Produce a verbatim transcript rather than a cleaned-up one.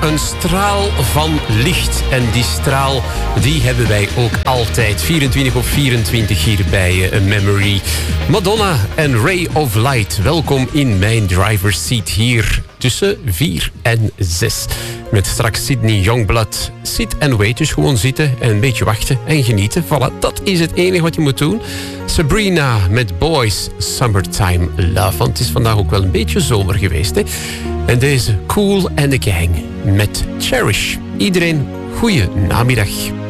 een straal van licht. En die straal, die hebben wij ook altijd. vierentwintig op vierentwintig hier bij uh, Memory. Madonna en Ray of Light. Welkom in mijn driver's seat hier tussen vier en zes. Met straks Sydney Youngblood. Sit and wait, dus gewoon zitten en een beetje wachten en genieten. Voilà, dat is het enige wat je moet doen. Sabrina met Boys Summertime Love. Want het is vandaag ook wel een beetje zomer geweest, hè? En deze Cool and the Gang met Cherish. Iedereen, goeie namiddag.